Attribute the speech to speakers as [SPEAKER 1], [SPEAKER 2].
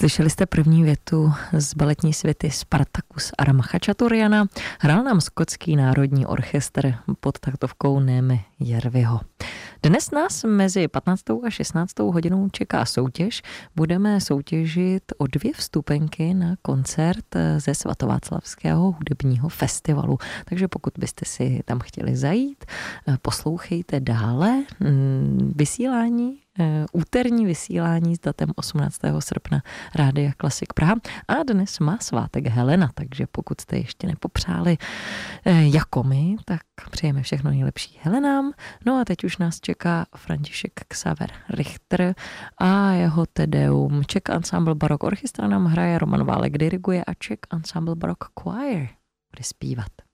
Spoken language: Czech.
[SPEAKER 1] Slyšeli jste první větu z baletní světy Spartacus Arama Chačaturiana. Hrál nám skotský národní orchestr pod taktovkou Némy Järviho. Dnes nás mezi 15. a 16. hodinou čeká soutěž. Budeme soutěžit o 2 vstupenky na koncert ze Svatováclavského hudebního festivalu. Takže pokud byste si tam chtěli zajít, poslouchejte dále vysílání, úterní vysílání s datem 18. srpna Rádia Klasik Praha. A dnes má svátek Helena, takže pokud jste ještě nepopřáli jako my, tak přejeme všechno nejlepší Helenám. No a teď už nás čeká František Xaver Richter a jeho Tedeum. Czech Ensemble Baroque Orchestra nám hraje, Roman Válek diriguje a Czech Ensemble Baroque Choir bude zpívat.